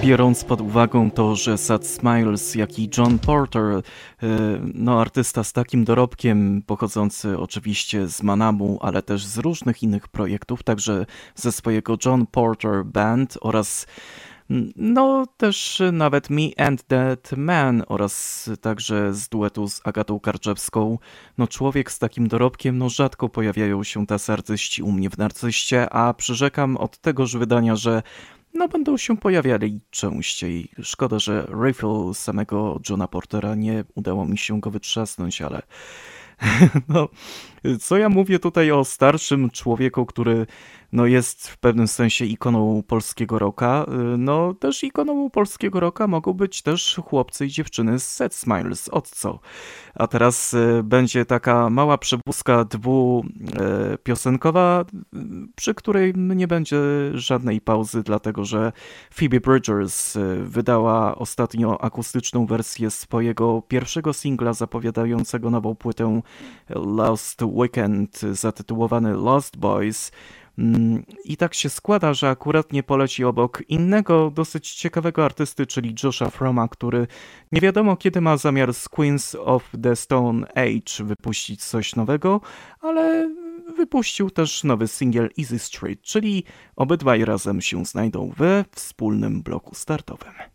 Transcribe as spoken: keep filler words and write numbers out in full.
Biorąc pod uwagę to, że Sad Smiles, jak i John Porter, y, no artysta z takim dorobkiem, pochodzący oczywiście z Manamu, ale też z różnych innych projektów, także ze swojego John Porter Band oraz n- no też nawet Me and That Man oraz także z duetu z Agatą Karczewską. No człowiek z takim dorobkiem, no rzadko pojawiają się tacy artyści u mnie w Narcyście, a przyrzekam od tegoż wydania, że no będą się pojawiali częściej. Szkoda, że riffle samego Johna Portera nie udało mi się go wytrzasnąć, ale no, co ja mówię tutaj o starszym człowieku, który no jest w pewnym sensie ikoną polskiego rocka. No też ikoną polskiego rocka mogą być też chłopcy i dziewczyny z Sad Smiles. Od co? A teraz e, będzie taka mała przebuzka dwupiosenkowa, przy której nie będzie żadnej pauzy, dlatego że Phoebe Bridgers e, wydała ostatnio akustyczną wersję swojego pierwszego singla zapowiadającego nową płytę Last Weekend, zatytułowany Lost Boys. Mm, I tak się składa, że akurat nie poleci obok innego dosyć ciekawego artysty, czyli Josha Froma, który nie wiadomo kiedy ma zamiar z Queens of the Stone Age wypuścić coś nowego, ale wypuścił też nowy singiel Easy Street, czyli obydwaj razem się znajdą we wspólnym bloku startowym.